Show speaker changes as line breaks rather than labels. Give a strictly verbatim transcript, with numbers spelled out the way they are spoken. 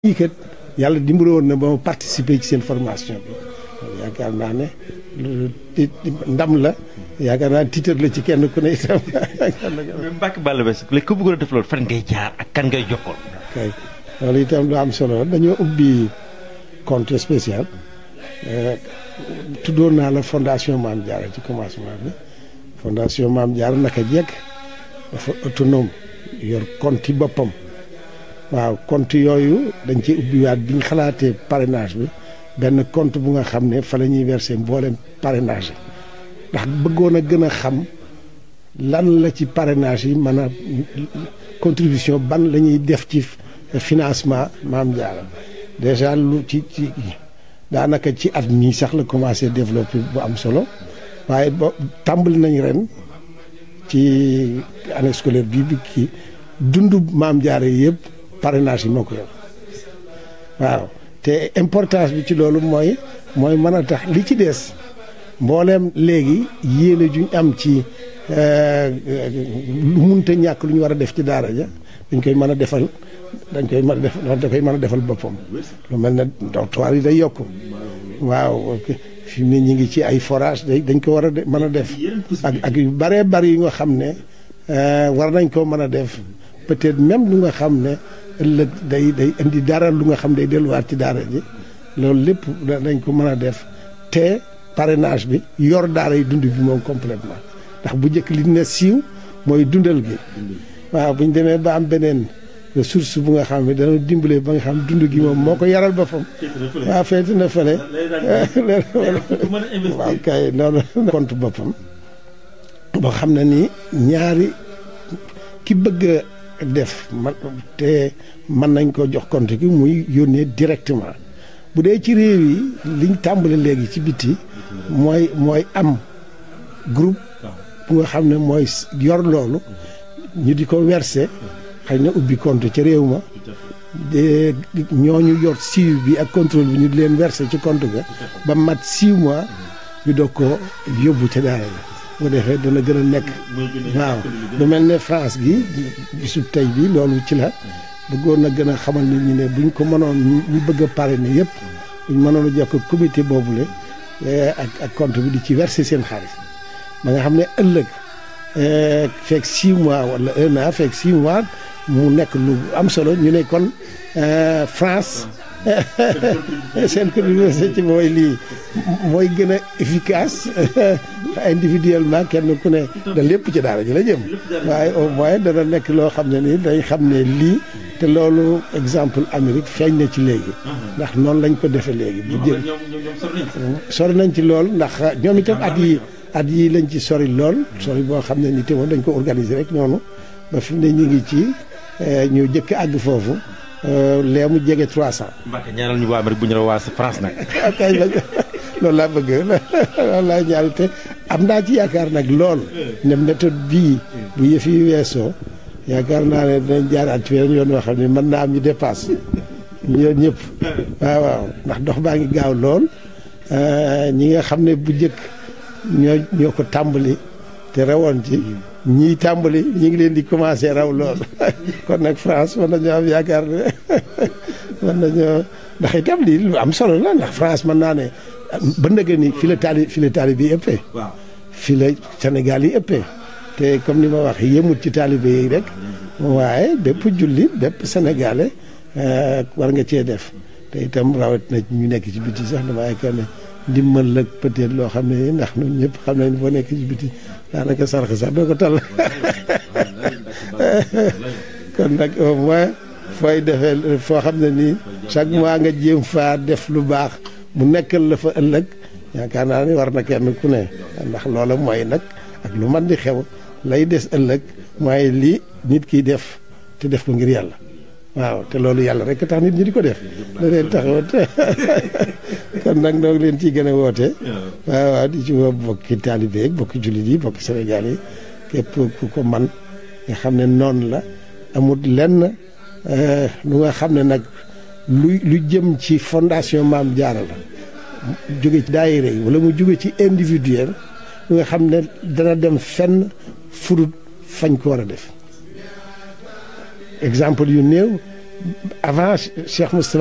ñii kat yàlla dimbali woon na ba ma participer ci seen formation bi yaakaar naa ne ndam la yaakaar naa titre la ci kenn ku ne itam.
Mbacke Balla Basse léegi ku bëggoon a def loolu fan ngay jaar ak kan ngay jokkoon.
kay loolu itam lu am solo dañoo ubbi compte spécial tuddoon naa la fondation Mame Diarra ci commencement bi fondation Mame Diarra naka jekk dafa autonome yor compte yi boppam. waaw compte yooyu dañ ci ubbiwaat bi ñu xalaatee parrainage bi benn compte bu nga xam ne fa la ñuy verser mboolem parrainage ndax bëggoon a gën a xam lan la ci parrainage yi mën a contribution ban la ñuy def ci financement Mame Diarra déjà lu ci ci daanaka ci at mii sax la commencé développer bu am solo waaye ba tàmbali nañ ren ci année scolaire bii bi kii dundu Mame Diarra yëpp. parrainage yi moo ko yor waaw te importance bi ci loolu mooy mooy mën a tax li ci des mbooleem léegi yéene juñ am ci lu munta ñàkk lu ñu war a def ci daara ja dañ koy mën a defal dañ koy mën a def da koy mën a defal boppam lu mel ne dortoir yi day yokk waaw fi mu ne ñu ngi ci ay forage day dañ ko war a mën a def ak ak yu bëree bëri yi nga xam ne war nañ koo mën a def peut-être même lu nga xam ne ëllëg day day indi dara lu nga xam day delluwaat ci daara ji loolu lépp dañ ko mën a def te parrainage bi yor daara yi dund bi moom complètement ndax bu njëkk li ne siiw mooy dundal gi waaw bu ñu demee ba am beneen ressource bu nga xam ne dana dimbale ba nga xam dund gi moom moo ko yaral boppam waaw feeti na fële waaw kay noonu compte boppam boo xam ne nii ñaari ki bëgg def man te mën nañ ko jox compte gi muy yónnee directement bu dee ci réew yi liñ tàmbali léegi ci biti mooy mooy am groupe bu nga xam ne mooy yor loolu ñu di ko verser xëy na ubbi compte ca réew ma de ñooñu yor suivi bi ak contrôle bi ñu di leen verser ci compte ga ba mat six mois ñu doog ko yóbbu ca daara la bu defee dana gën a nekk waaw lu mel ne France gi bisub tey bi loolu ci la bëggoon na gën a xamal nit ñi ne buñ ko mënoon ñu bëgg a parrainer yëpp buñ mënoon a jokk comité boobule ak ak compte bi di ci verser seen xaalis ba nga xam ne ëllëg fekk six mois wala un an fekk six mois mu nekk lu am solo ñu ne kon France seen contribution ci mooy lii mooy gën a efficace individuellement kenn ku ne da lépp ci daara ji la jëm waaye au moins dana nekk loo xam ne nii dañ xam ne lii te loolu exemple Amérique feeñ na ci léegi ndax noonu lañ ko defee léegi bu jël sori nañ ci lool ndax ñoom itam at yi at yi lañ ci sori lool sori boo xam ne ni te moom dañ ko organiser rek noonu ba fi mu ne ñu ngi ci ñu jëkk àgg foofu lee mu jege trois cent.
Mbacke ñaanal ñu waa Amérique bu ñu la waa France nag.
kay loolu laa bëgg loolu laa ñaanal te am naa ci yaakaar nag lool ne méthode bii bu yëf yi weesoo yaakaar naa ne dinañ jaaraat ci yoon yoo xam ne mën naa am ñu dépasse ñoom ñëpp waaw waaw ndax dox baa ngi gaaw lool ñi nga xam ne bu njëkk ñoo ñoo ko tàmbali te rawoon ci. ñii tàmbali ñu ngi leen di commencé raw lool kon nag France mën nañoo am yaakaar ne mën nañoo ndax itam lii lu am solo la ndax France mën naa ne ba ndëgë ni fi la taali fi la taalibe yi ëppee. waaw fi la Sénégal yi ëppee te comme ni ma wax yemut ci taalibe yi rek waaye bépp jullit bépp sénégalais war nga cee def te itam rawat na ñu nekk ci biti sax dama yaakaar ne ndimbal la peut-être loo xam ne ndax ñun ñëpp xam nañ boo nekk ci biti daanaka sarx sax doo ko tal kon nag au moins fooy defee foo xam ne nii chaque mois nga jéem faa def lu baax mu nekkal la fa ëllëg yaakaar naa ni war na kenn ku ne ndax loola mooy nag ak lu man di xew lay des ëllëg mooy lii nit kiy def te def ko ngir yàlla waaw te loolu yàlla rek tax nit ñi di ko def da leen taxawat kon nag noo ngi leen ciy gën a woote waaw waaw di ci woo bokki taalibe yi bokki jullit yi bokki Sénégal yi képp ku ko man nga xam ne noonu la amul lenn lu nga xam ne nag lu lu jëm ci fondation Mame Diarra la jóge ci daayira yi wala mu jóge ci individuel lu nga xam ne dana dem fenn furut fañ ko war a def exemple yu néew avant Cheikh Moustapha